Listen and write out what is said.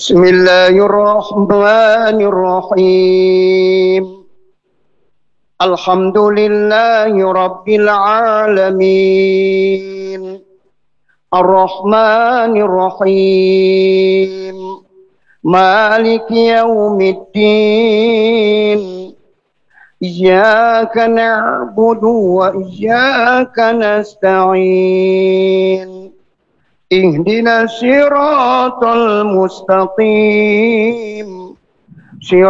بسم الله الرحمن الرحيم. الحمد لله رب العالمين، الرحمن الرحيم، مالك يوم الدين. إياك نعبد وإياك نستعين، اهدنا الصراط المستقيم.